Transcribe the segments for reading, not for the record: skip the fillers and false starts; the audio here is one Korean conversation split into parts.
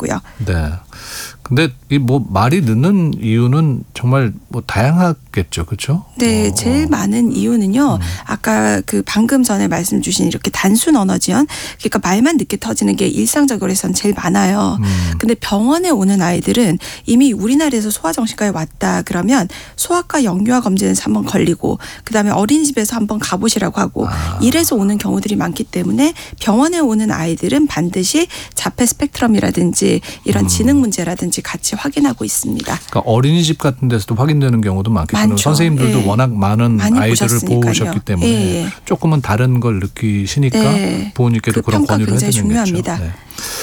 있고요. 네. 근데 이 뭐 말이 늦는 이유는 정말 뭐 다양하겠죠, 그렇죠? 네, 제일 많은 이유는요. 아까 그 방금 전에 말씀 주신 이렇게 단순 언어 지연, 그러니까 말만 늦게 터지는 게 일상적으로 해서는 제일 많아요. 근데 병원에 오는 아이들은 이미 우리나라에서 소아정신과에 왔다 그러면 소아과 영유아 검진에서 한번 걸리고 그다음에 어린이집에서 한번 가보시라고 하고 이래서 오는 경우들이 많기 때문에 병원에 오는 아이들은 반드시 자폐 스펙트럼이라든지 이런 지능 문제라든지 같이 확인하고 있습니다. 그러니까 어린이집 같은 데서도 확인되는 경우도 많겠지만 많죠. 선생님들도 예. 워낙 많은 아이들을 보셨으니까요. 보셨기 때문에 예. 조금은 다른 걸 느끼시니까 네. 부모님께도 그 그런 평가 권유를 굉장히 해드리는 거죠. 중요합니다. 네.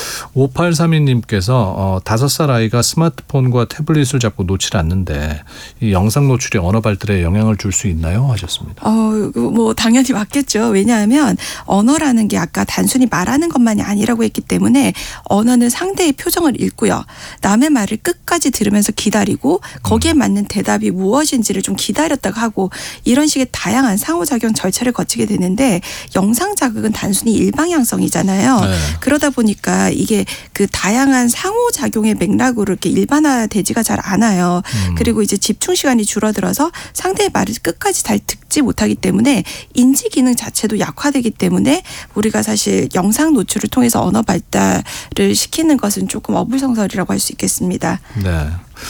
5832님께서 5살 아이가 스마트폰과 태블릿을 잡고 놓질 않는데 이 영상 노출이 언어 발달에 영향을 줄 수 있나요? 하셨습니다. 뭐 당연히 맞겠죠. 왜냐하면 언어라는 게 아까 단순히 말하는 것만이 아니라고 했기 때문에 언어는 상대의 표정을 읽고요. 남의 말을 끝까지 들으면서 기다리고 거기에 맞는 대답이 무엇인지를 좀 기다렸다가 하고 이런 식의 다양한 상호작용 절차를 거치게 되는데 영상 자극은 단순히 일방향성이잖아요. 네. 그러다 보니까 이게 그 다양한 상호작용의 맥락으로 이렇게 일반화되지가 잘 않아요. 그리고 이제 집중 시간이 줄어들어서 상대의 말을 끝까지 잘 듣지 못하기 때문에 인지 기능 자체도 약화되기 때문에 우리가 사실 영상 노출을 통해서 언어 발달을 시키는 것은 조금 어불성설이라고 할 수 있겠습니다. 네.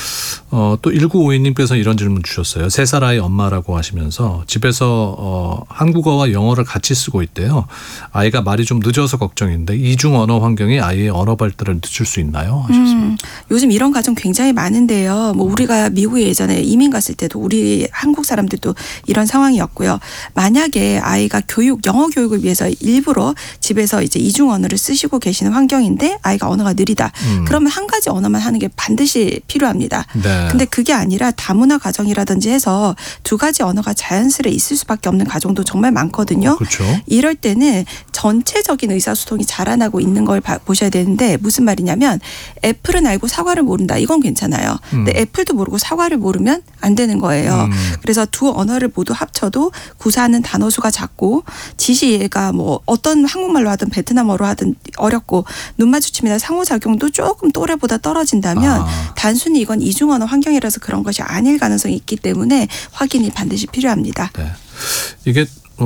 또 1952님께서 이런 질문 주셨어요. 3살 아이 엄마라고 하시면서 집에서 한국어와 영어를 같이 쓰고 있대요. 아이가 말이 좀 늦어서 걱정인데 이중 언어 환경이 아이의 언어 발달을 늦출 수 있나요? 하셨습니다. 요즘 이런 가정 굉장히 많은데요. 뭐 우리가 미국에 예전에 이민 갔을 때도 우리 한국 사람들도 이런 상황이었고요. 만약에 아이가 영어 교육을 위해서 일부러 집에서 이제 이중 언어를 쓰시고 계시는 환경인데 아이가 언어가 느리다. 그러면 한 가지 언어만 하는 게 반드시 필요합니다. 네. 근데 그게 아니라 다문화 가정이라든지 해서 두 가지 언어가 자연스레 있을 수밖에 없는 가정도 정말 많거든요. 그렇죠. 이럴 때는 전체적인 의사소통이 자라나고 있는 걸 보셔야 되는데 무슨 말이냐면 애플은 알고 사과를 모른다. 이건 괜찮아요. 근데 애플도 모르고 사과를 모르면 안 되는 거예요. 그래서 두 언어를 모두 합쳐도 구사하는 단어 수가 작고 지시 이해가 뭐 어떤 한국말로 하든 베트남어로 하든 어렵고 눈 마주침이나 상호작용도 조금 또래보다 떨어진다면 단순히 이건 이중언어 환경이라서 그런 것이 아닐 가능성이 있기 때문에 확인이 반드시 필요합니다. 네. 이게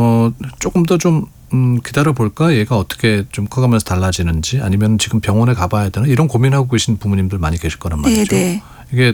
조금 더 좀 기다려 볼까? 얘가 어떻게 좀 커가면서 달라지는지 아니면 지금 병원에 가봐야 되나? 이런 고민하고 계신 부모님들 많이 계실 거란 말이죠. 네. 이게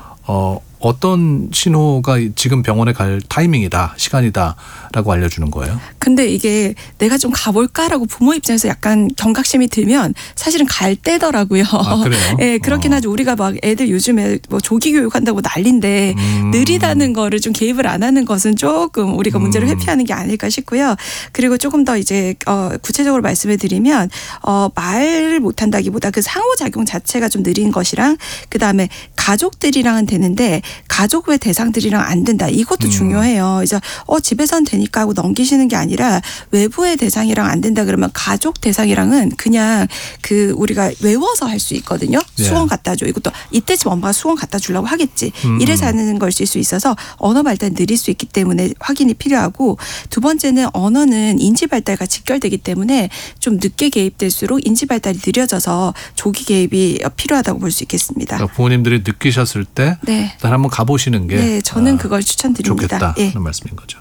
어떤 신호가 지금 병원에 갈 타이밍이다, 시간이다라고 알려주는 거예요? 근데 이게 내가 좀 가볼까라고 부모 입장에서 약간 경각심이 들면 사실은 갈 때더라고요. 아, 그래요? 네, 그렇긴 하죠. 우리가 막 애들 요즘에 뭐 조기 교육한다고 난리인데 느리다는 거를 좀 개입을 안 하는 것은 조금 우리가 문제를 회피하는 게 아닐까 싶고요. 그리고 조금 더 이제 구체적으로 말씀을 드리면 말을 못한다기보다 그 상호작용 자체가 좀 느린 것이랑 그다음에 가족들이랑은 되는데 가족 외 대상들이랑 안 된다. 이것도 중요해요. 그래서 집에선 되니까 하고 넘기시는 게 아니라 외부의 대상이랑 안 된다 그러면 가족 대상이랑은 그냥 그 우리가 외워서 할 수 있거든요. 예. 수건 갖다 줘. 이것도 이때쯤 엄마가 수건 갖다 주려고 하겠지. 이래서 하는 것일 수 있어서 언어 발달이 느릴 수 있기 때문에 확인이 필요하고 두 번째는 언어는 인지 발달과 직결되기 때문에 좀 늦게 개입될수록 인지 발달이 느려져서 조기 개입이 필요하다고 볼 수 있겠습니다. 그러니까 부모님들이 느끼셨을 때 네. 일단 한번 가보시는 게 네, 저는 그걸 추천드립니다. 좋겠다 예. 그런 말씀인 거죠.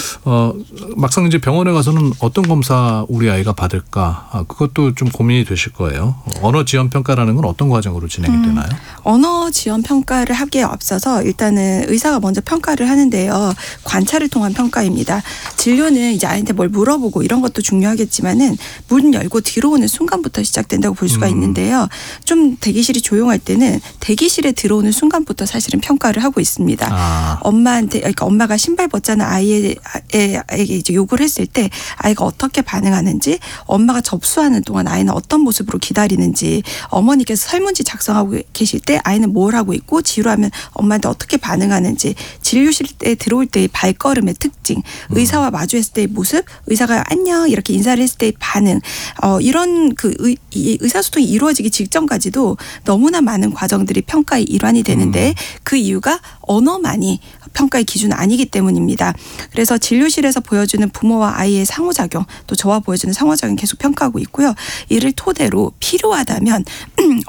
막상 이제 병원에 가서는 어떤 검사 우리 아이가 받을까 그것도 좀 고민이 되실 거예요. 언어 지원 평가라는 건 어떤 과정으로 진행이 되나요? 언어 지원 평가를 하기에 앞서서 일단은 의사가 먼저 평가를 하는데요. 관찰을 통한 평가입니다. 진료는 이제 아이한테 뭘 물어보고 이런 것도 중요하겠지만은 문 열고 뒤로 오는 순간부터 시작된다고 볼 수가 있는데요. 좀 대기실이 조용할 때는 대기실에 들어오는 순간부터 사실은 평가를 하고 있습니다. 엄마한테 그러니까 엄마가 신발 벗자는 아이에게 이제 요구를 했을 때 아이가 어떻게 반응하는지 엄마가 접수하는 동안 아이는 어떤 모습으로 기다리는지 어머니께서 설문지 작성하고 계실 때 아이는 뭘 하고 있고 지루하면 엄마한테 어떻게 반응하는지 진료실에 들어올 때의 발걸음의 특징 의사와 마주했을 때의 모습 의사가 안녕 이렇게 인사를 했을 때의 반응 이런 그 의사소통이 이루어지기 직전까지도 너무나 많은 과정들이 평가의 일환이 되는데 그 이유가 언어만이 평가의 기준은 아니기 때문입니다. 그래서 진료실에서 보여주는 부모와 아이의 상호작용 또 저와 보여주는 상호작용 계속 평가하고 있고요. 이를 토대로 필요하다면